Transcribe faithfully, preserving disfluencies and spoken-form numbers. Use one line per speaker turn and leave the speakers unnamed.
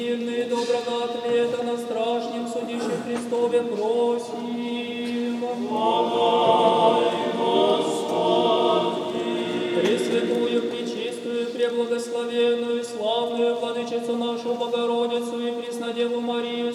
Мирный доброго ответа на страшном судище Христове просим.
Помогай, Господи.
Пресвятую, пречистую, преблагословенную, славную Владычицу нашу Богородицу и Преснодеву Марию,